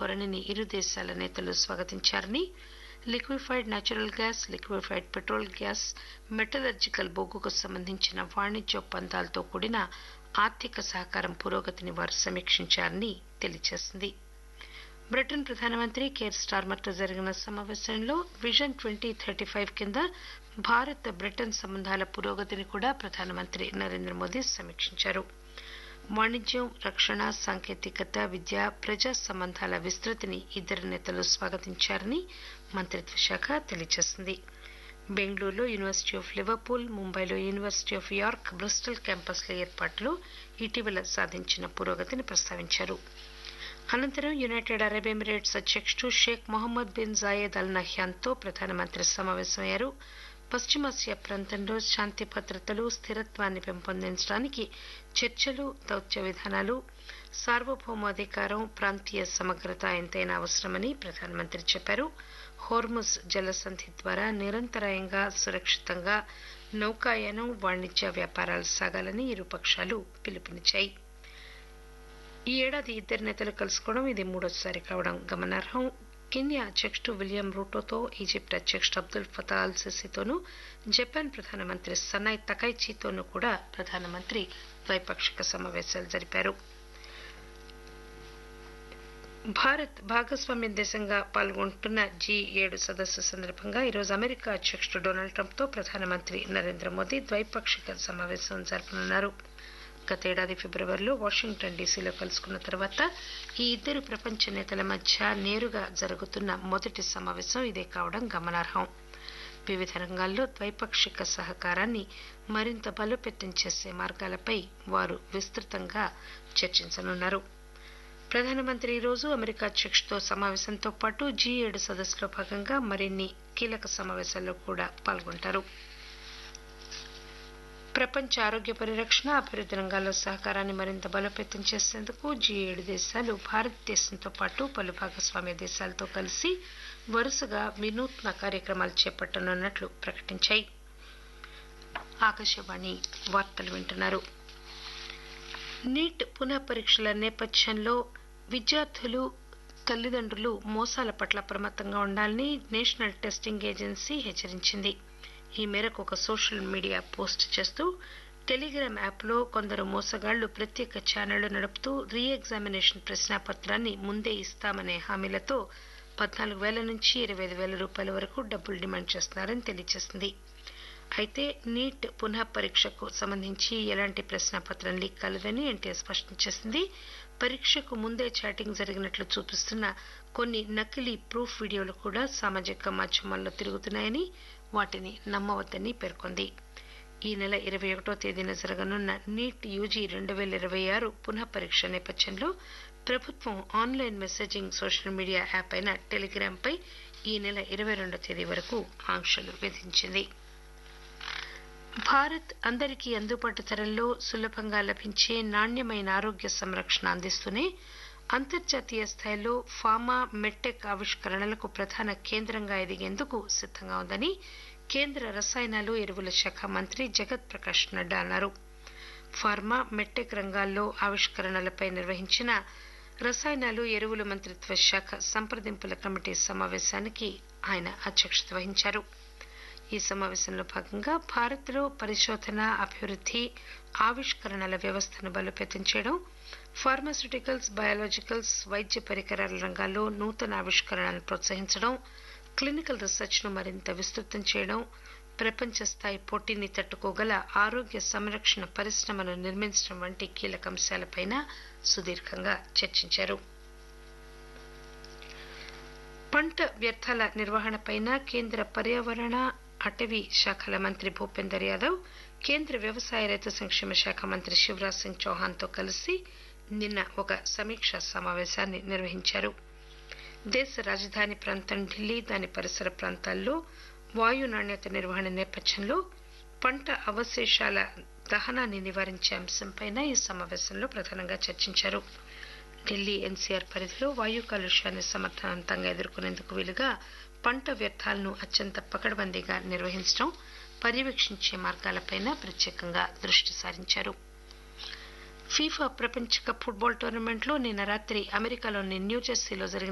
ధోరణిని ఇరు దేశాల నేతలు స్వాగతించారని, liquefied natural gas, liquefied petrol gas, metallurgical బొగ్గుకు సంబంధించిన వాణిజ్య ఒప్పందాలతో కూడిన ఆర్థిక సహకారం పురోగతిని వారు సమీక్షించారని తెలియజేసింది. బ్రిటన్ ప్రధానమంత్రి కేర్ స్టార్మర్తో జరిగిన సమావేశంలో విజన్ 2035 కింద భారత్ బ్రిటన్ సంబంధాల పురోగతిని కూడా ప్రధానమంత్రి నరేంద్ర మోదీ సమీక్షించారు. వాణిజ్యం, రక్షణ, సాంకేతికత, విద్య, ప్రజా సంబంధాల విస్తృతిని ఇద్దరు నేతలు స్వాగతించారని మంత్రిత్వ శాఖ తెలియజేసింది. బెంగళూరులో యూనివర్సిటీ ఆఫ్ లివర్పూల్, ముంబైలో యూనివర్సిటీ ఆఫ్ యార్క్, బ్రిస్టల్ క్యాంపస్ల ఏర్పాటులో ఇటీవల సాధించిన పురోగతిని ప్రస్తావించారు. అనంతరం యునైటెడ్ అరబ్ ఎమిరేట్స్ అధ్యక్షుడు షేక్ మొహమ్మద్ బిన్ జాయేద్ అల్ నహ్యాన్తో ప్రధానమంత్రి సమావేశమయ్యారు. పశ్చిమాసియా ప్రాంతంలో శాంతి భద్రతలు, స్థిరత్వాన్ని పెంపొందించడానికి చర్చలు, దౌత్య విధానాలు, సార్వభౌమాధికారం, ప్రాంతీయ సమగ్రత ఎంతైనా అవసరమని ప్రధానమంత్రి చెప్పారు. హోర్ముజ్ జలసంధి ద్వారా నిరంతరాయంగా, సురక్షితంగా నౌకాయానం, వాణిజ్య వ్యాపారాలు సాగాలని ఇరుపక్షాలు పిలుపునిచ్చాయి. ఈ ఏడాది ఇద్దరు నేతలు కలుసుకోవడం ఇది మూడోసారి కావడం గమనార్హం. కెన్యా అధ్యక్షుడు విలియం రూటోతో, ఈజిప్ట్ అధ్యక్షుడు అబ్దుల్ ఫతా అల్ సిసితోనూ, జపాన్ ప్రధానమంత్రి సనాయ్ తకైచీతోనూ కూడా ప్రధానమంత్రి ద్వైపాక్షిక సమావేశాలు జరిపారు. భారత్ భాగస్వామ్య దేశంగా పాల్గొంటున్న G7 సదస్సు సందర్భంగా ఈరోజు అమెరికా అధ్యక్షుడు డొనాల్డ్ ట్రంప్తో ప్రధానమంత్రి నరేంద్ర మోదీ ద్వైపాక్షిక సమావేశం జరపనున్నారు. గతేడాది ఫిబ్రవరిలో వాషింగ్టన్ డీసీలో కలుసుకున్న తర్వాత ఈ ఇద్దరు ప్రపంచ నేతల మధ్య నేరుగా జరుగుతున్న మొదటి సమావేశం ఇదే కావడం గమనార్హం. వివిధ రంగాల్లో ద్వైపాక్షిక సహకారాన్ని మరింత బలోపేతం చేసే మార్గాలపై వారు విస్తృతంగా చర్చించనున్నారు. ప్రధానమంత్రి ఈరోజు అమెరికా అధ్యక్షుడితో సమావేశంతో పాటు G7 సదస్సులో భాగంగా మరిన్ని కీలక సమావేశాల్లో కూడా పాల్గొంటారు. ప్రపంచ ఆరోగ్య పరిరక్షణ, అభివృద్ధి రంగాల్లో సహకారాన్ని మరింత బలోపేతం చేసేందుకు G7 దేశాలు భారతదేశంతో పాటు పలు భాగస్వామ్య దేశాలతో కలిసి వరుసగా వినూత్న కార్యక్రమాలు చేపట్టనున్నట్లు ప్రకటించాయి. ఆకాశవాణి వార్తలు వింటున్నారు. నీట్ పునః పరీక్షల నేపథ్యంలో విద్యార్థులు, తల్లిదండ్రులు మోసాల పట్ల అప్రమత్తంగా ఉండాలని నేషనల్ టెస్టింగ్ ఏజెన్సీ హెచ్చరించింది. ఈ మేరకు ఒక సోషల్ మీడియా పోస్ట్ చేస్తూ టెలిగ్రామ్ యాప్లో కొందరు మోసగాళ్లు ప్రత్యేక ఛానళ్లు నడుపుతూ రీ ఎగ్జామినేషన్ ప్రశ్నాపత్రాన్ని ముందే ఇస్తామనే హామీలతో 14,000 నుంచి 25,000 రూపాయల వరకు డబ్బులు డిమాండ్ చేస్తున్నారని తెలియజేసింది. అయితే నీట్ పునః పరీక్షకు సంబంధించి ఎలాంటి ప్రశ్నాపత్రం లీక్ కాలేదని ఎన్టీఏ స్పష్టం చేసింది. పరీక్షకు ముందే చాటింగ్ జరిగినట్లు చూపిస్తున్న కొన్ని నకిలీ ప్రూఫ్ వీడియోలు కూడా సామాజిక మాధ్యమాల్లో తిరుగుతున్నాయని, వాటిని నమ్మవద్దని పేర్కొంది. ఈ నెల 21వ తేదీన జరగనున్న నీట్ యూజీ 2026 పునః పరీక్ష నేపథ్యంలో ప్రభుత్వం online messaging social media app అయిన టెలిగ్రామ్ పై ఈ నెల 22వ తేదీ వరకు ఆంక్షలు విధించింది. భారత్ అందరికీ అందుబాటు ధరల్లో సులభంగా లభించే నాణ్యమైన ఆరోగ్య సంరక్షణ అందిస్తూనే అంతర్జాతీయ స్థాయిలో ఫార్మా, మెడ్టెక్ ఆవిష్కరణలకు ప్రధాన కేంద్రంగా ఎదిగేందుకు సిద్ధంగా ఉందని కేంద్ర రసాయనాలు, ఎరువుల శాఖ మంత్రి జగత్ ప్రకాష్ నడ్డా అన్నారు. ఫార్మా, మెడ్టెక్ రంగాల్లో ఆవిష్కరణలపై నిర్వహించిన రసాయనాలు, ఎరువుల మంత్రిత్వ శాఖ సంప్రదింపుల కమిటీ సమావేశానికి ఆయన అధ్యక్షత వహించారు. ఈ సమావేశంలో భాగంగా భారత్లో పరిశోధన, అభివృద్ధి, ఆవిష్కరణల వ్యవస్థను బలోపేతం చేయడం, ఫార్మాస్యూటికల్స్, బయాలజికల్స్, వైద్య పరికరాల రంగాల్లో నూతన ఆవిష్కరణలను ప్రోత్సహించడం, క్లినికల్ రీసెర్చ్ను మరింత విస్తృతం చేయడం, ప్రపంచ స్థాయి పోటీని తట్టుకోగల ఆరోగ్య సంరక్షణ పరిశ్రమను నిర్మించడం వంటి కీలక అంశాలపై సుదీర్ఘంగా చర్చించారు. పంట వ్యర్థాల నిర్వహణపై కేంద్ర పర్యావరణ, అటవీ శాఖల మంత్రి భూపేందర్ యాదవ్, కేంద్ర వ్యవసాయ రైతు సంక్షేమ శాఖ మంత్రి శివరాజ్ సింగ్ చౌహాన్తో కలిసి నిన్న ఒక సమీక్షా సమావేశాన్ని నిర్వహించారు. దేశ రాజధాని ప్రాంతం ఢిల్లీ, దాని పరిసర ప్రాంతాల్లో వాయు నాణ్యత నిర్వహణ నేపథ్యంలో పంట అవశేషాల దహనాన్ని నివారించే అంశంపై ఈ సమావేశంలో ప్రధానంగా చర్చించారు. ఢిల్లీ ఎన్సీఆర్ పరిధిలో వాయు కాలుష్యాన్ని సమర్థవంతంగా ఎదుర్కొనేందుకు వీలుగా పంట వ్యర్థాలను అత్యంత పకడ్బందీగా నిర్వహించడం, పర్యవేక్షించే మార్గాలపై ప్రత్యేకంగా దృష్టి సారించారు. ఫీఫా ప్రపంచ కప్ ఫుట్బాల్ టోర్నమెంట్లో నిన్న రాత్రి అమెరికాలోని న్యూజెర్సీలో జరిగిన